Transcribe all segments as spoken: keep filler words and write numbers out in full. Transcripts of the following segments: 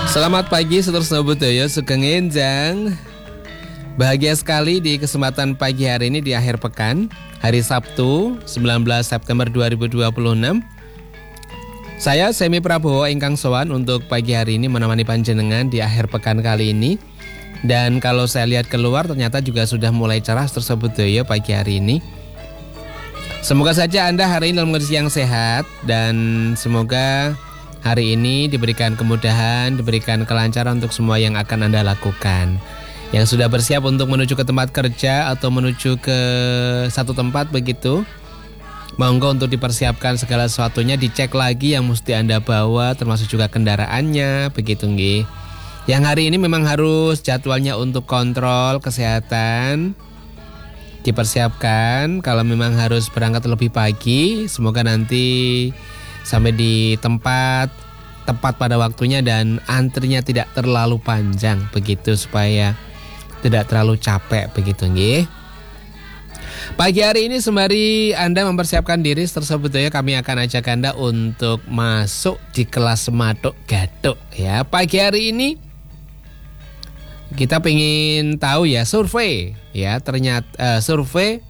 Selamat pagi seterusnya Budoyo Sugeng Enjang. Bahagia sekali di kesempatan pagi hari ini di akhir pekan, hari Sabtu sembilan belas September dua ribu dua puluh enam. Saya Semi Prabowo ingkang sowan untuk pagi hari ini menemani panjenengan di akhir pekan kali ini. Dan kalau saya lihat keluar ternyata juga sudah mulai cerah tersebut ya pagi hari ini. Semoga saja Anda hari ini dalam kondisi yang sehat dan semoga hari ini diberikan kemudahan, diberikan kelancaran untuk semua yang akan Anda lakukan. Yang sudah bersiap untuk menuju ke tempat kerja atau menuju ke satu tempat begitu, monggo untuk dipersiapkan segala sesuatunya, dicek lagi yang mesti Anda bawa, termasuk juga kendaraannya, begitu nggih. Yang hari ini memang harus jadwalnya untuk kontrol kesehatan, dipersiapkan. Kalau memang harus berangkat lebih pagi, semoga nanti sampai di tempat tepat pada waktunya dan antrinya tidak terlalu panjang begitu supaya tidak terlalu capek begitu nggih. Pagi hari ini sembari Anda mempersiapkan diri tersebut ya, kami akan ajak Anda untuk masuk di kelas Matuk Gatuk ya. Pagi hari ini kita pengen tahu ya survei ya, ternyata uh, survei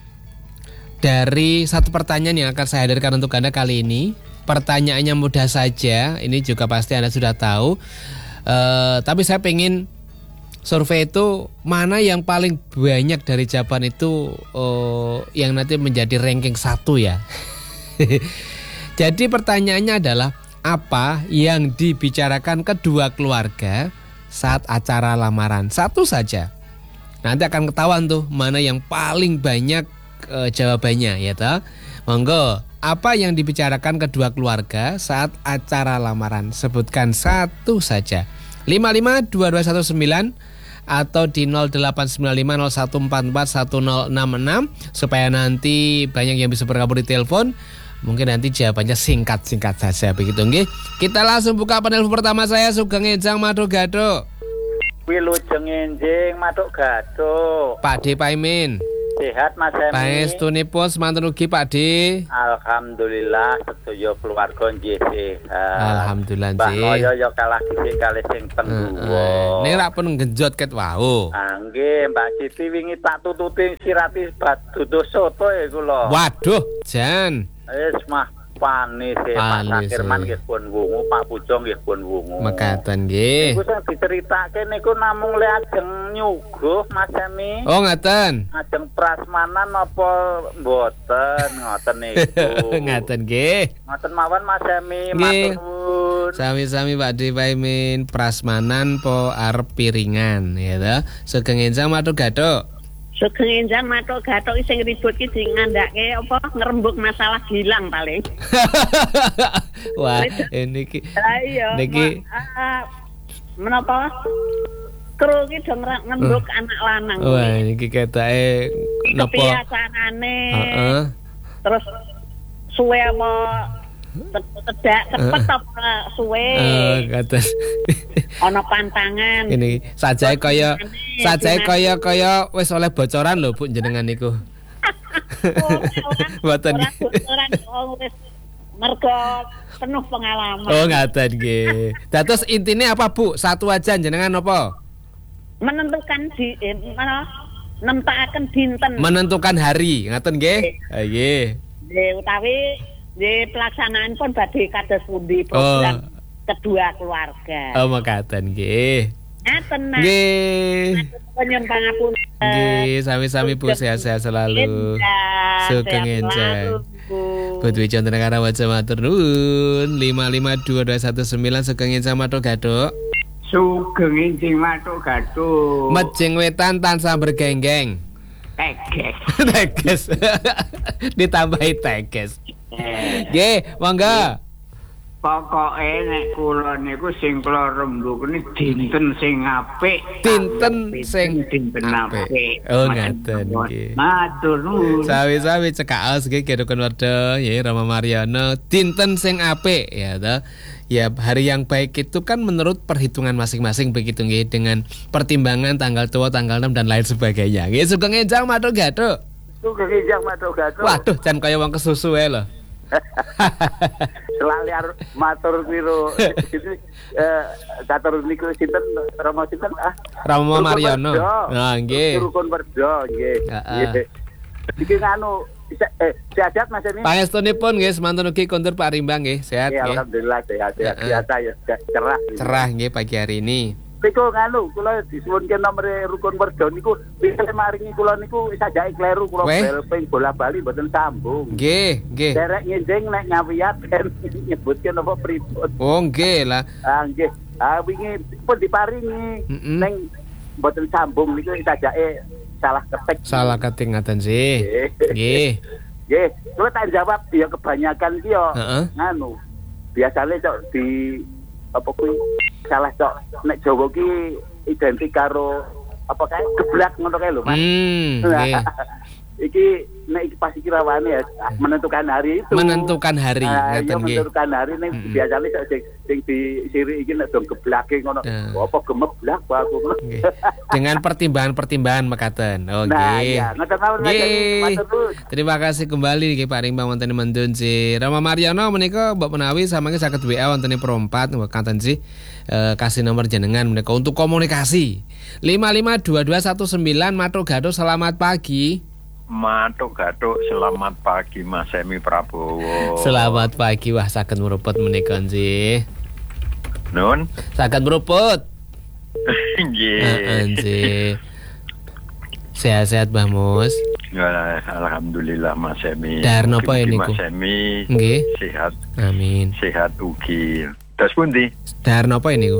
dari satu pertanyaan yang akan saya hadirkan untuk Anda kali ini. Pertanyaannya mudah saja, ini juga pasti Anda sudah tahu. Uh, tapi saya pengen survei itu mana yang paling banyak dari jawaban itu uh, yang nanti menjadi ranking satu ya. Jadi pertanyaannya adalah apa yang dibicarakan kedua keluarga saat acara lamaran? Satu saja. Nanti akan ketahuan tuh mana yang paling banyak uh, jawabannya ya toh. Monggo. Apa yang dibicarakan kedua keluarga saat acara lamaran? Sebutkan satu saja. lima lima dua dua satu sembilan atau di nol delapan sembilan lima nol satu empat empat satu nol enam enam supaya nanti banyak yang bisa bergabung di telepon. Mungkin nanti jawabannya singkat-singkat saja begitu nggih. Kita langsung buka panel pertama saya Sugeng Enjang Matuk Gatuk. Wilujeng Enjing Matuk Gatuk. Pak D Paimin. Sehat Mas Emi. Pangestunipun semanten ugi Pak D. Alhamdulillah sedaya keluarga nggih sehat. Alhamdulillah Mbah nggih. Noyo ya kalah siji kalih sing tengguwa. Nek rak pun genjot ket wau. Ah nggih, Mbak Siti wingi tak tututi sirati duduh soto ya kula. Waduh, jan. Wis mah panis e Pak Sakirman nggih pun wungu, Pak Pujo nggih pun wungu. Mekaten nggih. Niku sing diceritake niku namung le ajeng nyuguh Mas Emi. Oh ngaten. Ajeng prasmanan apa mboten ngoten niku. Ngaten nggih. Ngoten mawon Mas Emi, matur nuwun. Sami-sami Pak D Paimin, prasmanan po arep piringan ya toh. Sugeng Enjang Matuk Gatuk. Sugeng Enjang Matuk Gatuk sing ribut ki sing ngandake apa ngerembug masalah Gilang paling. Wah, ini ki. Iya. Niki uh, menapa? Kru ki do ngerembug uh. anak lanang. Wah, niki ketake napa? Kebiasaane. Heeh. Terus suwe apa tedak cepet apa suwe. Eh, ngaten. Ana pantangan. Ini sajae kaya sajae kaya kaya wis oleh bocoran lho Bu jenengan niku. Mboten. Bocoran wis mergo penuh pengalaman. Oh ngaten nggih. Dados intine apa Bu? Satu aja jenengan apa? Menentukan di eh, mana nemtakaken dinten. Menentukan hari, ngaten nggih? Nggih. Nggih utawi nggih pelaksanaan pun badhe kados pundi program oh. kedua keluarga. Oh mekaten nggih. Ngaten nggih. Nyuwun pangapunten. Nggih, sami-sami Bu sehat-sehat selalu. Sugeng Enjang. Bu Dwi Chandra Karawaja matur nuwun. lima lima dua dua satu sembilan Sugeng Enjang Matuk Gatuk. Sugeng Enjing Matuk Gatuk. Mejing wetan tansah bergenggeng. Teges. Teges. Ditambahi teges. Nggih, monggo. Pokoke nek kula niku sing kula rembug ni dinten sing apik. Dinten sing dinten apik. Oh ngaten nggih. Matur nuwun. Sawi-sawi cekaos nggih kedukun wedha ya Rama Mariono. Dinten sing apik ya toh. Ya hari yang baik itu kan menurut perhitungan masing-masing begitu nggih, dengan pertimbangan tanggal tua, tanggal enam dan lain sebagainya. Nggih, Sugeng Enjang Matuk Gatuk. Sugeng Enjang Matuk Gatuk. Waduh, jan kaya wong kesusu ae lho. Selaliar matur piro. Iki eh katur niku sinten Romo sinten ah? Romo Mariono. Nah, nggih. Rukun Werda nggih. Nggih. Iki nganu eh sehat Mas ini. Pangestunipun nggih semanten ugi kondur Pak Rimbang nggih. Sehat nggih. Alhamdulillah sehat. Biasa ya cerah. Cerah nggih pagi hari ini. Niku nganu kula disuwunke nomor Rukun Werda niku bisa maringi kula niku sajake kleru kula bel ping bola-bali mboten sambung. Nggih, nggih. Derek nginjing nek ngawiyat nyebutke napa pripun. Oh nggih lah. Ah nggih. Ah wingi pun diparingi ning mboten sambung niku sajake salah ketik. Salah ketik ngaten sih. Nggih. Nggih, kula tak jawab ya kebanyakan ki yo nganu. Biasane cok di apa kuwi salah cok nek Jawa ki identik karo apa kae geblak ngono kae lho Mas. Hmm, nggih. Iki nek iki pasti kirawane ya menentukan hari itu. Menentukan hari nah, ngaten nggih. Menentukan hari nek mm-hmm. biasane sing sing disiri iki nek dong geblake ngono. Uh. Apa gemeblak aku ngono. Dengan pertimbangan-pertimbangan mekaten. Oh nggih. Nah, iya, ngoten mawon terima kasih kembali nggih Pak Rimbang wonten mendun si Rama Mariono menika Mbak Menawi samangke saged W A wonten perempat wekaten sih eh, kasih nomor jenengan menika untuk komunikasi. lima lima dua dua satu sembilan Matuk Gaduh selamat pagi. Matuk Gaduh selamat pagi Mas Emi Prabowo. Selamat pagi wah saged meruput menika nggih. Nun saged meruput. Nggih. Heeh nggih. Sehat-sehat Mbah Mus. Ya, alhamdulillah Mas Emi. Dar napa ya niku? Mas Emi nggih. Sehat. Amin. Sehat ugi. Das pundi? Dar napa niku?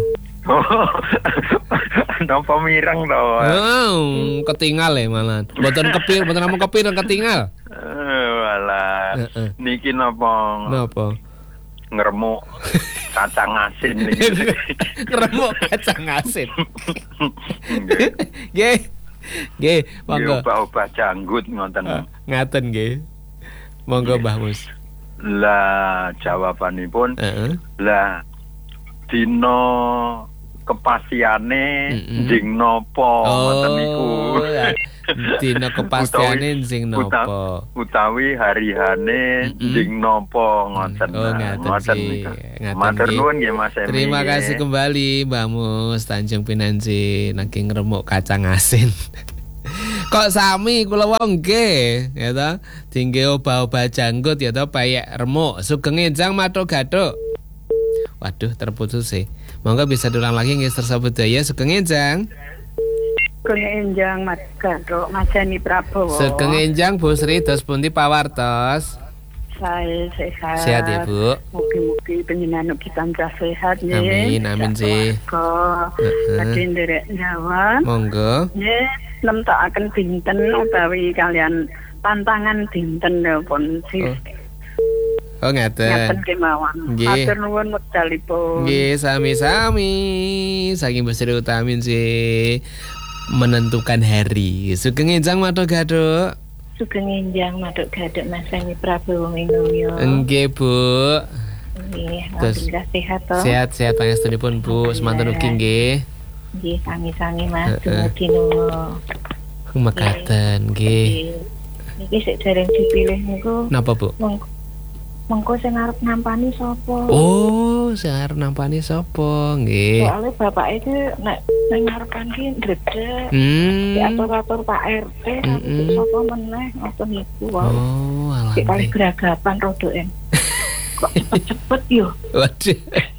Napa mireng to? Oh, ketinggal ya malah. Mboten kepir, mboten namung kepir ketinggal. Eh, walah. Uh-uh. Niki napa? Napa? Ngremuk kacang asin niki. Ngremuk kacang asin. Nggih. Nggih, monggo. Obah-obah janggut ngoten. Uh, ngaten nggih. Monggo Mbah Mus. Lah jawabanipun heeh. Uh-uh. Lah dina kepastiane njing napa ngoten niku. Dina kepastiane njing napa. Utawi harihane njing napa ngoten. Oh ngaten sih. Matur nuwun nggih Mas Emi. Terima kasih kembali Mbak Mus Tanjung Pinanci nanging ngremuk kacang asin. Kok sami kula wong nggih ya ta. Dingge obah-obah janggut ya ta payek remuk sugeng enjang Matuk Gaduh. Waduh terputus sih. Monggo bisa diulang lagi nggih Mister Sabudaya sugeng enjang. Sugeng enjang Mas Gaduh Mas Emi Prabowo. Sugeng enjang Bu Sri dos pundi pawartos? Saya sehat. Sehat ya Bu. Mugi-mugi panjenengan ugi tansah sehat nggih. Amin amin sih. Kok badhe nderek nyawa. Monggo. Nggih, nemtokaken dinten utawi kalian tantangan dinten pun sih. Oh. Oh ngaten. Ngaten kemawon. Matur nuwun wekdalipun. Nggih, sami-sami. Saking Besri Utamin sih menentukan hari. Sugeng enjang Matuk Gaduh. Sugeng enjang Matuk Gaduh Mas Emi Prabowo Minulya. Nggih, Bu. Nggih, alhamdulillah sehat toh. Sehat-sehat pangestunipun Bu, semanten ugi nggih. Nggih, sami-sami Mas, dumugi nungo. Mekaten nggih. Niki sik dereng dipilih niku. Napa, Bu? Mengko sing arep nampani sapa? Oh, sing arep nampani sapa? Nggih. Soale bapak iki nek ning ngarepan ki ndredeg. Hmm. Diatur-atur Pak R T tapi sapa meneh ngoten niku wae. Oh, alah. Sik kali geragapan rodoen. Kok cepet-cepet yo. Waduh.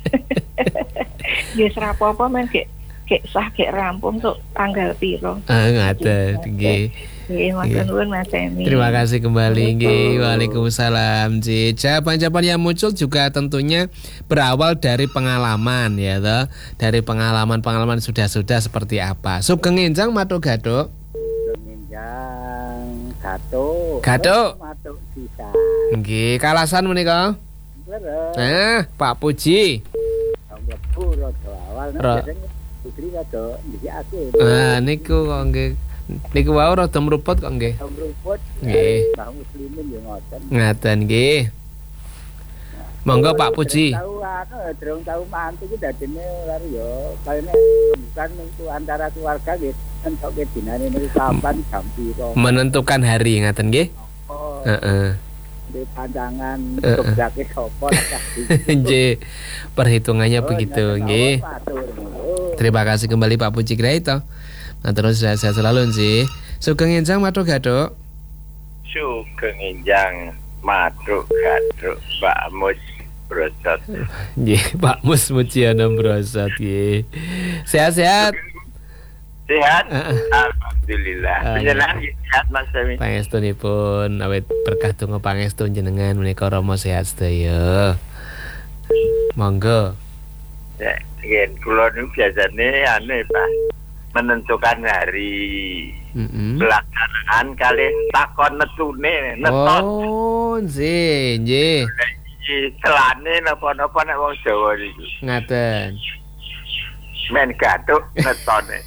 Ya ora apa-apa men gek gek sah gek rampung untuk tanggal piro. Ah, ngaten nggih. Nggih, matur nuwun Mas Emi. Terima kasih kembali nggih. Waalaikumsalam. Jawaban-jawaban yang muncul juga tentunya berawal dari pengalaman ya toh. Dari pengalaman-pengalaman sudah-sudah seperti apa. Sugeng enjang Matuk Gaduh. Sugeng enjang Gaduh. Gaduh. Matuk sisa. Nggih, kalasan menika. Leres. Nah, Pak Puji. Mlebu rada awal nek Putri rada ndhikake. Ah niku kok nggih. Niku wau rada mruput kok nggih. Mruput. Nggih. Mbah Muslimin yo ngoten. Ngaten nggih. Monggo Pak Puji. Tahu anu durung tau mantu ki dadine lari yo. Kayane bukan niku antara keluarga nggih entuk dinane niku kapan jam piro. Menentukan hari ngaten nggih. Oh. Heeh. di pandangan Uh-uh. Jogjake sapa Nggih. Perhitungannya begitu, nggih. Terima kasih kembali Pak Puji Graito. Nah, terus saya, saya selalu sih. Sugeng enjang matur gaduk. Sugeng enjang matur gaduk Pak Mus Brosot. Nggih, Pak Mus Mujiono Brosot nggih. Sehat-sehat. Sehat? Uh-uh. Alhamdulillah. Uh, Panjenengan sehat Mas Semi. Pangestunipun awet berkah donga pangestu jenengan menika Rama sehat sedaya. Monggo. Ya, yen kula niku biasane anu Pak, menentukan hari Mm-mm. pelaksanaan kali takon netune neton. Oh, nggih, nggih. Selane napa-napa nek wong Jawa niku. Ngaten. Men gathuk netone.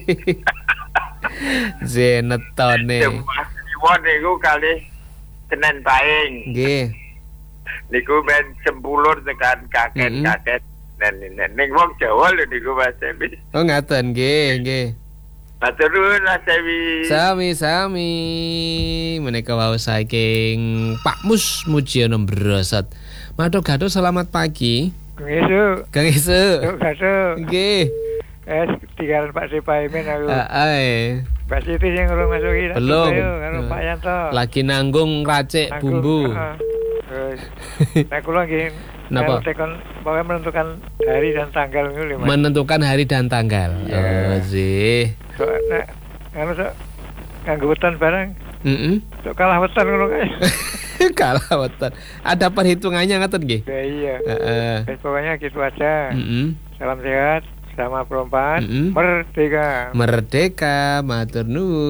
Zenetone. Mas niku kali Senen Paing. Nggih. Niku men sempulur tekan kaget-kaget. Nen ning wong Jawa lho niku Mas Semi. Oh ngaten nggih, nggih. Matur nuwun Mas Semi. Sami-sami. Menika wau saking Pak Mus Mujiono Brosot. Matur gaduk selamat pagi. Ngisu. Kang Isu. Yuk gaso. Nggih. Es tinggalan Pak Sipaimin aku. Heeh. Mbak Siti sing urung masuki. Belum. Karo Pak Yanto. Lagi nanggung racik Nanggung, bumbu. heeh. Terus nek kula nggih Napa? tekon pokoknya menentukan hari dan tanggal niku lho Mas. Menentukan hari dan tanggal. Iya. Oh, sih. Sok nek anu sok nganggo weton barang. Heeh. Sok kalah weton ngono kae. Kalah weton. Ada perhitungannya ngaten nggih? Ya iya. Heeh. Wis pokoknya gitu aja. Heeh. Salam sehat. Sama perempuan Mm-mm. merdeka. Merdeka, matur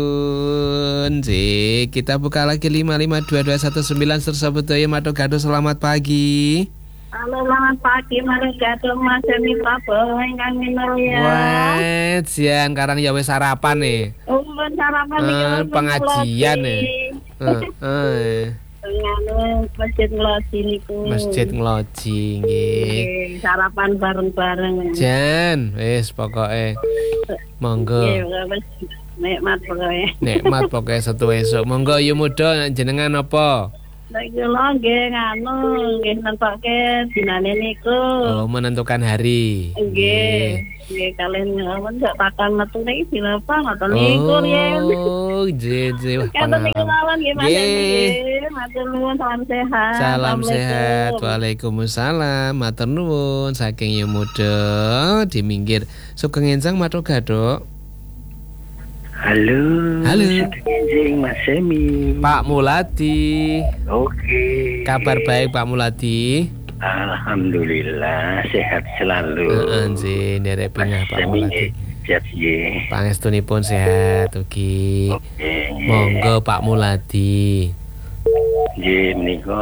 nuwun. Sih, kita buka lagi lima lima dua dua satu sembilan tersebut ya matur gaduk selamat pagi. Halo, selamat pagi, mari gadung Mas Semi Prabowo ingkang minulya. Wah, sian karang ya wis sarapan nih. Umur sarapan Eh, iki pengajian nih. Heeh. Eh, Nganu masjid Ngeloji niku. Masjid Ngeloji nggih. Nggih, sarapan bareng-bareng. Jan, wis pokoke. Monggo. Nggih, wis nikmat pokoke. Nikmat pokoke setu esuk. Monggo yu muda jenengan apa? Nek kula nggih nganu nggih nentokke dinane niku. Oh, menentukan hari. Nggih. Nggih kalian ngawon gak takon metu niki dina apa ngoten niku yen. Oh, jeje wah Kata niku pengalaman. lawan nggih Mas. Nggih. Nggih, matur nuwun salam sehat. Salam sehat. Assalamualaikum. Waalaikumsalam. Matur nuwun saking yu muda di minggir. Sugeng enjang matur gaduk. Halo. Halo. Sugeng Mas Semi. Pak Muladi. Oke. Kabar baik Pak Muladi. Alhamdulillah sehat selalu. Heeh, nggih, nderek pingah Pak Muladi. Sehat nggih. Pangestunipun sehat ugi. Oke. Monggo Pak Muladi. Nggih menika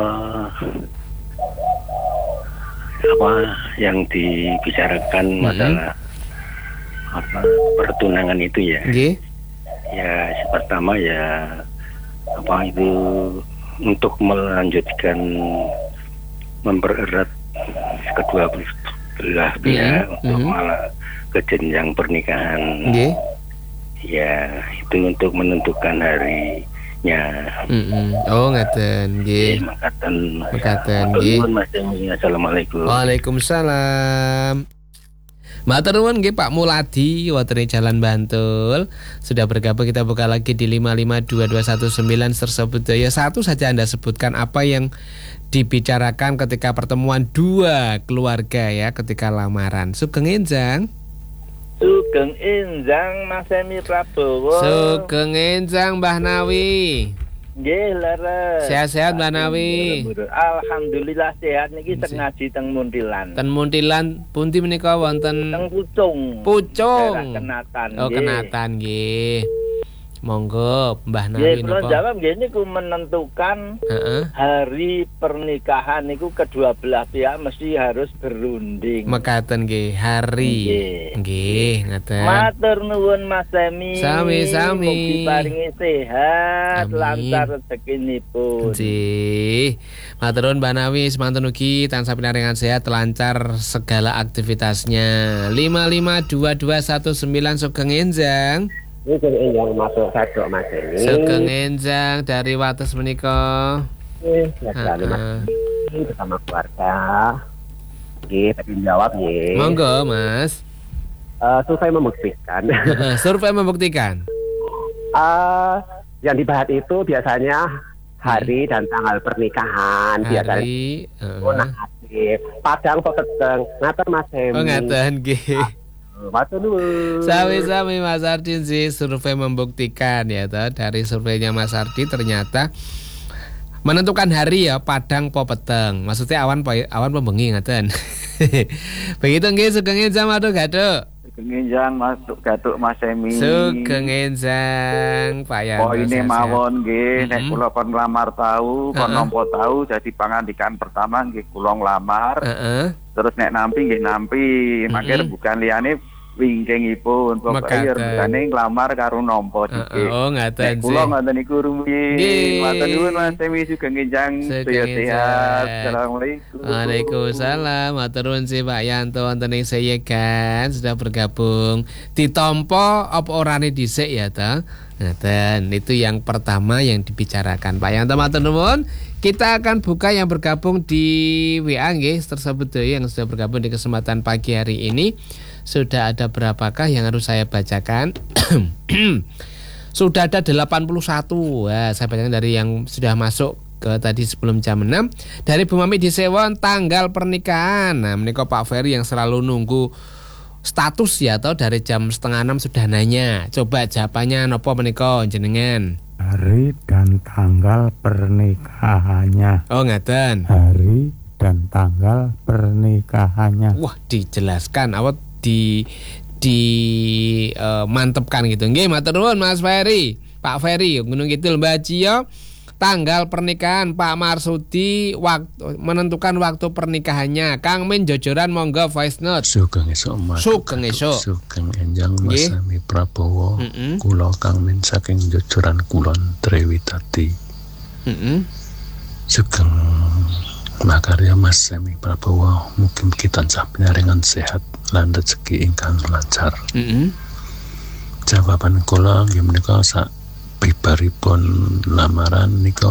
apa yang dibicarakan masalah apa pertunangan itu ya. Nggih. Ya, pertama ya apa itu untuk melanjutkan mempererat kedua belah pihak Mm-hmm. untuk Mm-hmm. malah ke jenjang pernikahan. Nggih. Ya, itu untuk menentukan harinya. Mm-mm. Oh, ngaten nggih. Makaten. Mekaten, Matur nggih. nuwun, Mas Demi. Assalamualaikum. Waalaikumsalam. Matur nuwun nggih Pak Muladi wateri Jalan Bantul. Sudah bergabung, kita buka lagi di lima lima dua dua satu sembilan tersebut. Ya satu saja Anda sebutkan apa yang dibicarakan ketika pertemuan dua keluarga ya ketika lamaran. Sugeng enjang. Sugeng enjang Mas Semi Prabowo. Sugeng enjang Mbah Nawi. Nggih leres. Sehat-sehat Mbah Nawi. Alhamdulillah sehat niki teng ngaji teng Muntilan. Ten Muntilan pundi menika wonten Teng Pucung. Pucung. Daerah Kenatan. Oh, nggih. Kenatan nggih. Monggo Mbah Nggih, Nawi kula napa? jawab nggih niku menentukan Heeh. hari pernikahan niku kedua belah pihak mesti harus berunding. Mekaten nggih, hari. Nggih. Nggih, ngaten. Matur nuwun Mas Semi. Sami-sami. Mugi paringi sehat, Amin. lancar rezekinipun. Nggih. Matur nuwun Mbah Nawi, semanten ugi tansah pinaringan sehat, lancar segala aktivitasnya. lima lima dua dua satu sembilan Sugeng enjang. Ini yang masuk satu Mas ini. Sugeng enjang dari Wates menika. Ya selalu Mas bersama keluarga. Oke, tapi jawab ya. Monggo Mas. Uh, survei membuktikan. Survei membuktikan. Uh, yang dibahas itu biasanya hari dan tanggal pernikahan. Hari, biasanya. Uh. Oh, nah, Padang peteng, ngaten Mas Hemi. Oh ngaten nggih. Matur nuwun. Sami-sami Mas Ardi sih survei membuktikan ya toh. Dari surveinya Mas Ardi ternyata menentukan hari ya Padang po peteng. Maksudnya awan awan pembengi ngaten. Begitu nggih Sugeng Enjang Matur Gaduk. Sugeng Enjang masuk Gaduk Mas Hemi. Sugeng Enjang Pak Yanto. Oh ini mawon nggih nek Mm-hmm. kula pun nglamar tahu, pun Uh-uh. nampa tahu jadi pangandikan pertama nggih kula nglamar. Heeh. Terus nek nampi nggih nampi, makir Mm-mm. bukan liyane wingkingipun pokoke Mekaten. regane nglamar karo nampa dikit. Oh ngaten Nek kula sih. ngoten niku rumiyin. Nggih. Matur nuwun Mas Hemi Sugeng Enjang. Sugeng Sehat. Enjang. Assalamualaikum. Waalaikumsalam. Matur nuwun sih Pak Yanto wonten ing Seyegan sudah bergabung. Ditompo apa orane dhisik ya ta? Ngaten, itu yang pertama yang dibicarakan Pak Yanto matur nuwun. Kita akan buka yang bergabung di W A nggih tersebut yang sudah bergabung di kesempatan pagi hari ini. Sudah ada berapakah yang harus saya bacakan? Sudah ada delapan puluh satu. Wah, saya bacakan dari yang sudah masuk ke tadi sebelum jam enam. Dari Bu Mami di Sewon tanggal pernikahan. Nah, menika Pak Ferry yang selalu nunggu status ya atau dari jam setengah enam sudah nanya. Coba jawabannya nopo menika jenengan? Hari dan tanggal pernikahannya. Oh, ngaten. Hari dan tanggal pernikahannya. Wah, dijelaskan awet di di uh, mantepkan gitu. Nggih, matur nuwun Mas Ferry. Pak Ferry Gunung Kidul Bacio. Tanggal pernikahan Pak Marsudi, waktu menentukan waktu pernikahannya. Kang Min jojoran monggo voice note. Sugeng esuk Mas. Sugeng esuk. Sugeng Enjang Mas Nggih. Sami Prabowo. Mm-mm. Kula Kang Min saking jojoran kulon Trewitati. Heeh. Sugeng makarya Mas Sami Prabowo, mugi-mugi tansah pinaringan sehat lan rezeki ingkang lancar. Heeh. Jawaban kula nggih menika sak bibaripun lamaran nika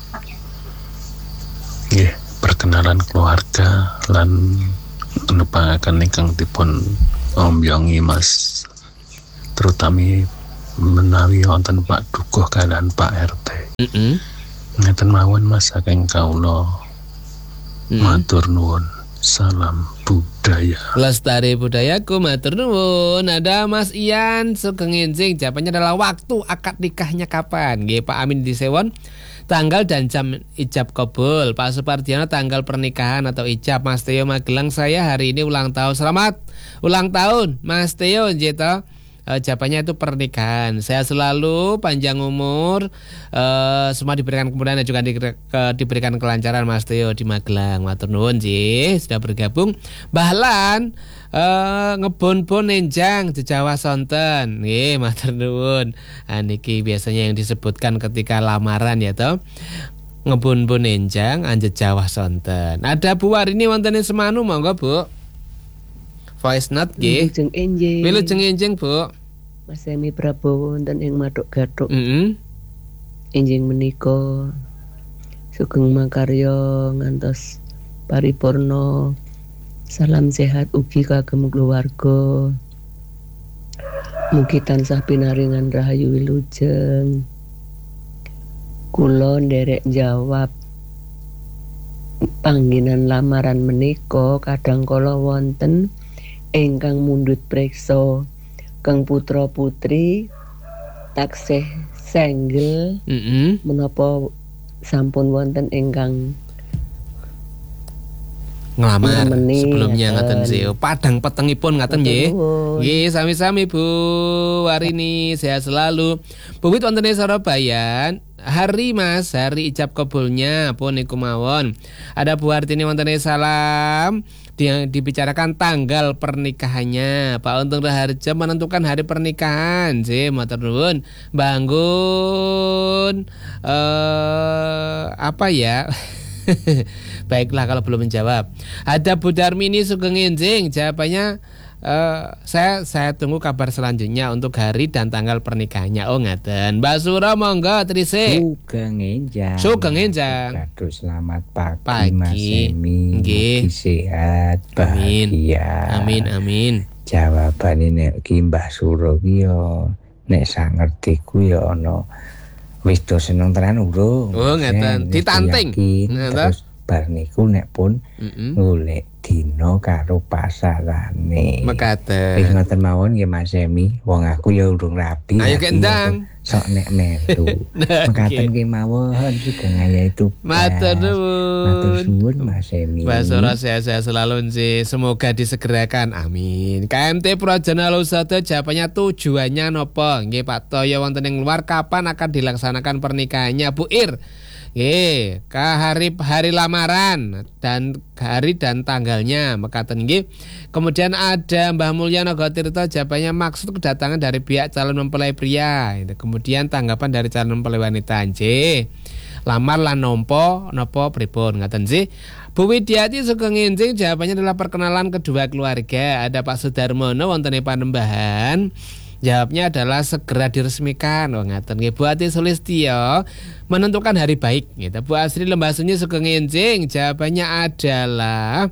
nggih perkenalan keluarga lan nepangaken ingkang dipun ombyongi Mas, terutami menawi wonten Pak Dukuh kalian Pak R T. Heeh. Ngeten mawon Mas saking kawula. Mm. Matur nuwun. Salam budaya. Lestari budayaku matur nuwun. Ada Mas Ian Sugeng Enjing. Jawabannya adalah waktu akad nikahnya kapan. Nggih Pak Amin di Sewon. Tanggal dan jam ijab kabul. Pak Supardiano tanggal pernikahan atau ijab. Mas Teo Magelang saya hari ini ulang tahun. Selamat ulang tahun Mas Teo Jeto. Uh, jawabannya itu pernikahan. Saya selalu panjang umur, uh, semua diberikan kemudahan dan juga di, ke, diberikan kelancaran Mas Teo di Magelang. Matur nuwun nggih sudah bergabung. Bahlan uh, ngebon-bon enjang di Jawa sonten. Nggih matur nuwun. Ah, niki biasanya yang disebutkan ketika lamaran ya toh. Ngebon-bon enjang anjet Jawa sonten. Ada Bu Warini wonten ing Semanu monggo Bu. Voice note nggih. Wilujeng enjing. Wilujeng enjing Bu. Mas Sami Prabowo wonten ing Maduk Gathuk. Heeh. Enjing menika sugeng makarya ngantos paripurna. Salam sehat ugi kagem keluarga. Mugi tansah pinaringan rahayu wilujeng. Kula nderek jawab panggenan lamaran menika kadang kala wonten ingkang mundhut preksa kang putra putri taksih senggel mm-hmm. menapa sampun wonten ingkang ngelamar Ngemeni, sebelumnya ngaten ngaten. sih. Padang petengipun ngaten nggih. Nggih, sami-sami Bu Warini, sehat selalu. Bu Wit wonten ing Surabaya. Hari Mas, hari ijab kabulnya pun niku mawon. Ada Bu Hartini wonten ing salam. Di, dibicarakan tanggal pernikahannya. Pak Untung Raharja menentukan hari pernikahan. Sih, matur nuwun. Bangun eh apa ya? Baiklah kalau belum menjawab. Ada Bu Darmini Sugeng Enjing, jawabannya Uh, saya saya tunggu kabar selanjutnya untuk hari dan tanggal pernikahannya. Oh ngaten. Mbak Sura monggo Trise. Sugeng enjang. Sugeng enjang. Aduh selamat pagi, pagi. Mas Emi. Nggih. Sehat, bahagia. Amin amin. Jawabane nek ki Mbah Sura ki yo nek sak ngertiku yo ana wis do seneng tenan urung. Oh ngaten. Ditanting. Terus bar niku nek pun golek dina karo pasarane. Mekaten. Wis ngoten mawon nggih Mas Emi, wong aku ya urung rabi. Ayo kendang. Sok nek melu. Mekaten nggih mawon sugeng ayahe itu. Matur nuwun. Matur suwun Mas Emi. Basora sehat-sehat selalu nggih. Semoga disegerakan. Amin. K M T Projana Lusada jawabannya tujuannya nopo? Nggih Pak Toyo wonten ing luar kapan akan dilaksanakan pernikahannya Bu Ir? Nggih, ka hari hari lamaran dan hari dan tanggalnya mekaten nggih. Kemudian ada Mbah Mulyono Gotirto jawabannya maksud kedatangan dari pihak calon mempelai pria. Kemudian tanggapan dari calon mempelai wanita nggih. Lamar lan nompo nopo pripun ngaten sih. Bu Widiati Sugeng Enjing jawabannya adalah perkenalan kedua keluarga. Ada Pak Sudarmono wonten ing Panembahan. Jawabnya adalah segera diresmikan. Oh ngaten nggih. Bu Ati Sulistyo menentukan hari baik gitu. Bu Asri Lembah Sunyi Sugeng Enjing jawabannya adalah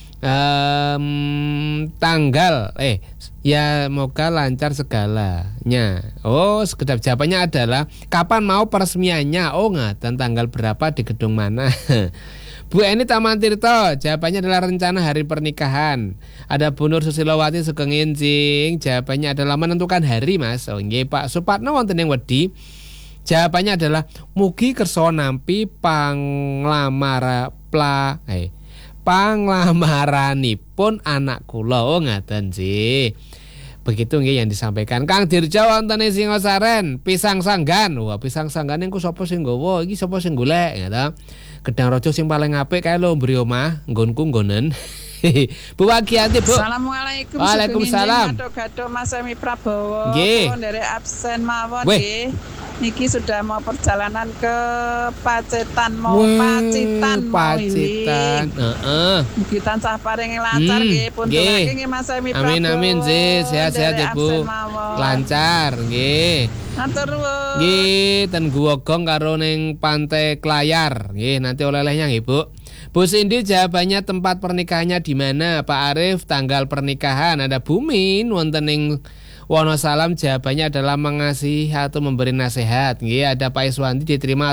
um, tanggal eh ya moga lancar segalanya. Oh sekedap jawabannya adalah kapan mau peresmiannya. Oh ngaten tanggal berapa di gedung mana. Bu Eni Taman Tirto jawabannya adalah rencana hari pernikahan. Ada Bu Nur Susilowati Sugeng Enjing jawabannya adalah menentukan hari Mas. Oh nggih Pak Supatno wonten ing Wedi jawabannya adalah mugi kersa nampi panglamar pla eh panglamaranipun anak kula. Oh ngaten sih. Begitu nggih yang disampaikan Kang Dirjo wonten ing Singosaren pisang sanggan. Wah pisang sanggan niku sapa sing nggawa iki sapa sing golek ngono. Gedang Rojo sing paling apik kae lho mbri omah nggonku nggonen. Bu Wagiati Bu. Assalamualaikum. Waalaikumsalam. Gato Mas Emi Prabowo. Nggih. Dari absen mawon nggih. Niki sudah mau perjalanan ke Pacitan mau Weh, Pacitan mau Pacitan. Heeh. Mugi tansah paring lancar nggih pun nggih. nggih Mas Emi Prabowo. Amin amin sih sehat-sehat Ibu. Lancar nggih. Matur nuwun. Nggih ten Guwa Gong karo ning Pantai Klayar. Nggih nanti oleh-olehnya nggih Bu. Bu Cindy jawabannya tempat pernikahannya di mana? Pak Arif tanggal pernikahan. Ada Bumin wonten ing Wonosalam jawabannya adalah mengasihi atau memberi nasihat. Nggih ada Pak Iswanti diterima